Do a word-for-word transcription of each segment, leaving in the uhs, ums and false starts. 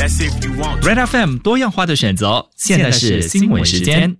Red F M 多样化的选择，现在是新闻时间。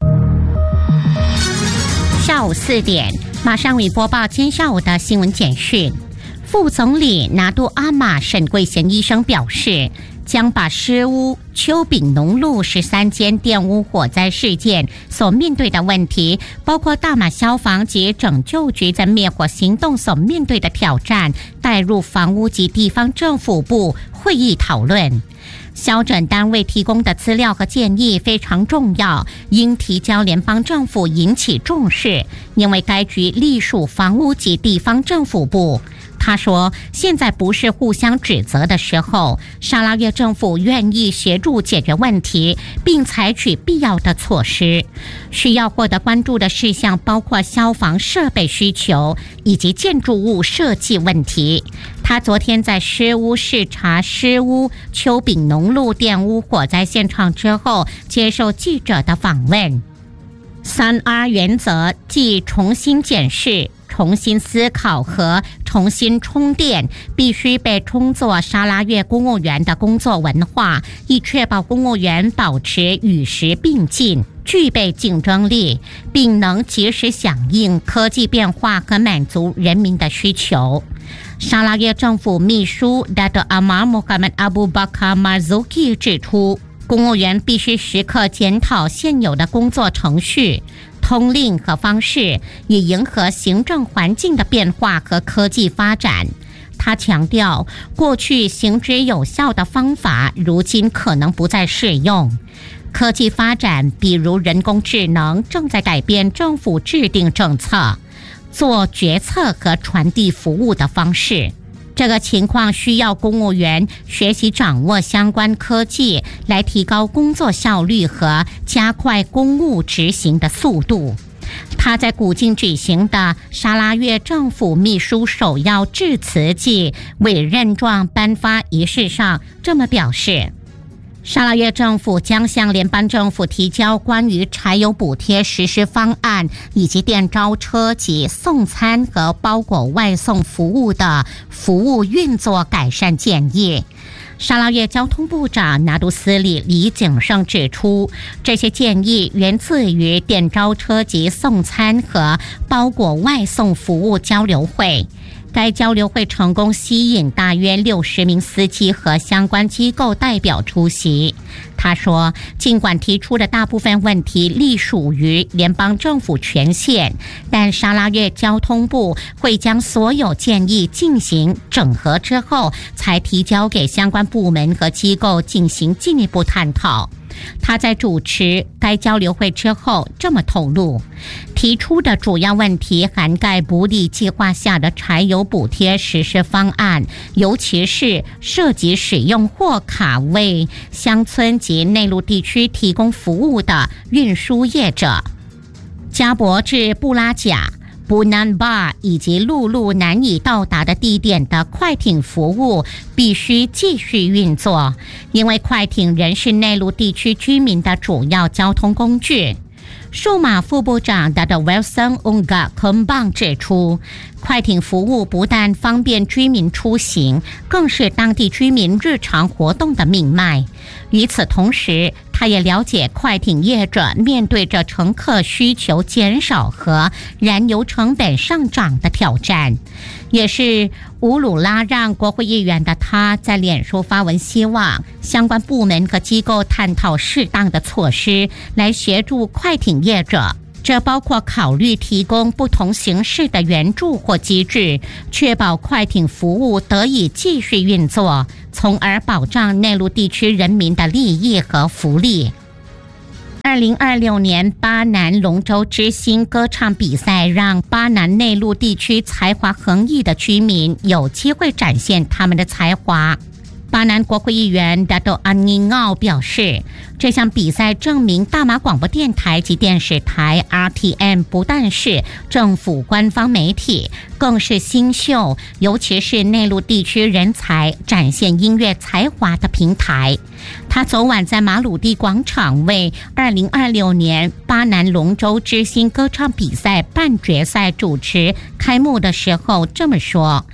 下午四点，马上为播报今天下午的新闻简讯。副总理拿督阿玛沈桂贤医生表示，将把尸屋丘丙农路十三间电屋火灾事件所面对的问题，包括大马消防及拯救局在灭火行动所面对的挑战，带入房屋及地方政府部会议讨论。消诊单位提供的资料和建议非常重要，应提交联邦政府引起重视，因为该局隶属房屋及地方政府部。他说，现在不是互相指责的时候，沙拉越政府愿意协助解决问题，并采取必要的措施。需要获得关注的事项包括消防设备需求以及建筑物设计问题。他昨天在尸屋视察尸屋丘丙农路电屋火灾现场之后，接受记者的访问。三 R 原则即重新检视、重新思考和重新充电，必须被称作沙拉越公务员的工作文化，以确保公务员保持与时并进，具备竞争力，并能及时响应科技变化和满足人民的需求。沙拉越政府秘书 Dato' Amar Mohamed Abu Bakar Marzuki 指出，公务员必须时刻检讨现有的工作程序、通令和方式，以迎合行政环境的变化和科技发展。他强调，过去行之有效的方法，如今可能不再适用。科技发展，比如人工智能，正在改变政府制定政策、做决策和传递服务的方式。这个情况需要公务员学习掌握相关科技，来提高工作效率和加快公务执行的速度。他在古晋举行的沙拉越政府秘书首要致辞暨委任状颁发仪式上这么表示。沙拉越政府将向联邦政府提交关于柴油补贴实施方案以及电召车及送餐和包裹外送服务的服务运作改善建议。沙拉越交通部长拿督斯里李景胜指出，这些建议源自于电召车及送餐和包裹外送服务交流会。该交流会成功吸引大约六十名司机和相关机构代表出席。他说，尽管提出的大部分问题隶属于联邦政府权限，但沙拉越交通部会将所有建议进行整合之后，才提交给相关部门和机构进行进一步探讨。他在主持该交流会之后这么透露，提出的主要问题涵盖补利计划下的柴油补贴实施方案，尤其是涉及使用货卡为乡村及内陆地区提供服务的运输业者。加博至布拉贾、布南巴以及陆路难以到达的地点的快艇服务必须继续运作，因为快艇仍是内陆地区居民的主要交通工具。数码副部长 Dato' Wilson Unga Kumbang 指出，快艇服务不但方便居民出行，更是当地居民日常活动的命脉。与此同时，他也了解快艇业者面对着乘客需求减少和燃油成本上涨的挑战。也是乌鲁拉让国会议员的他在脸书发文，希望相关部门和机构探讨适当的措施来协助快艇业者，这包括考虑提供不同形式的援助或机制，确保快艇服务得以继续运作，从而保障内陆地区人民的利益和福利。二零二六年巴南龙舟之星歌唱比赛让巴南内陆地区才华横溢的居民有机会展现他们的才华。巴南国会议员 Dato' Aning Ngau 表示，这项比赛证明大马广播电台及电视台 R T M 不但是政府官方媒体，更是新秀，尤其是内陆地区人才展现音乐才华的平台。他昨晚在马鲁地广场为二零二六年巴南龙舟之星歌唱比赛半决赛主持开幕的时候这么说，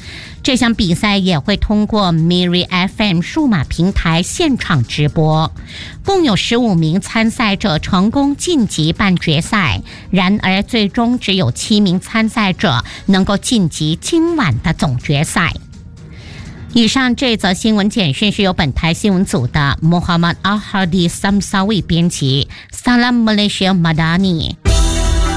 这项比赛也会通过 Miri F M 数码平台现场直播，共有十五名参赛者成功晋级半决赛，然而最终只有七名参赛者能够晋级今晚的总决赛。以上这则新闻简讯是由本台新闻组的 Muhammad Al-Hadi Samsawi 编辑 Salam Malaysia Madani。